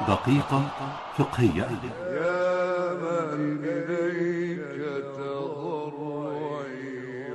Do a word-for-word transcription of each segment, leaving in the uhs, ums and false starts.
دقيقة فقهية. يا من إليك تضرعي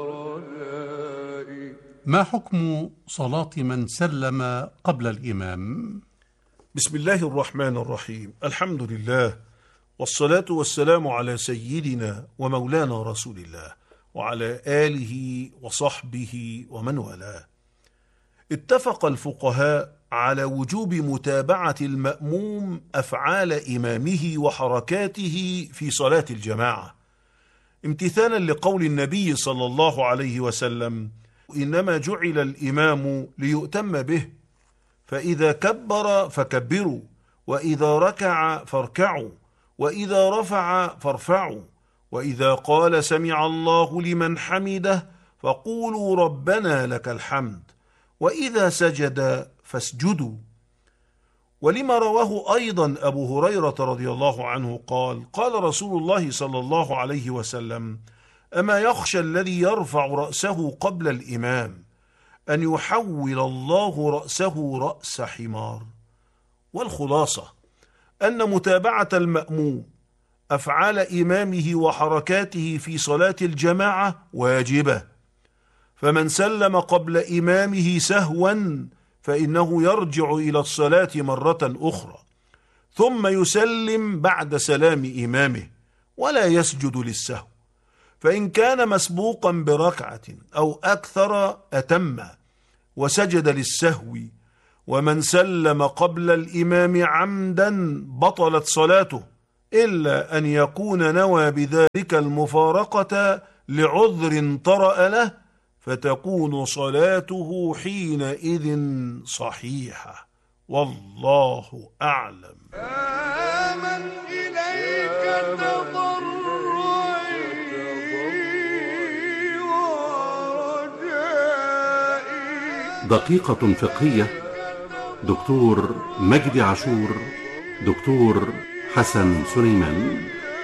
ورجائي. ما حكم صلاة من سلم قبل الإمام؟ بسم الله الرحمن الرحيم. الحمد لله والصلاة والسلام على سيدنا ومولانا رسول الله وعلى آله وصحبه ومن والاه. اتفق الفقهاء على وجوب متابعة المأموم أفعال إمامه وحركاته في صلاة الجماعة، امتثالا لقول النبي صلى الله عليه وسلم: إنما جعل الإمام ليؤتم به، فإذا كبر فكبروا، وإذا ركع فاركعوا، وإذا رفع فارفعوا، وإذا قال سمع الله لمن حمده فقولوا ربنا لك الحمد، وإذا سجد فاسجدوا. ولما رواه أيضا أبو هريرة رضي الله عنه قال: قال رسول الله صلى الله عليه وسلم: أما يخشى الذي يرفع رأسه قبل الإمام أن يحول الله رأسه رأس حمار. والخلاصة أن متابعة المأموم أفعال إمامه وحركاته في صلاة الجماعة واجبة، فمن سلم قبل إمامه سهوا فإنه يرجع إلى الصلاة مرة أخرى ثم يسلم بعد سلام إمامه ولا يسجد للسهو، فإن كان مسبوقا بركعة أو أكثر أتم وسجد للسهو. ومن سلم قبل الإمام عمدا بطلت صلاته إلا أن يكون نوى بذلك المفارقة لعذر طرأ له، فتكون صلاته حينئذ صحيحة، والله أعلم. يا من إليك تضرعي ورجائي. دقيقة فقهية. دكتور مجدي عاشور، دكتور حسن سليمان.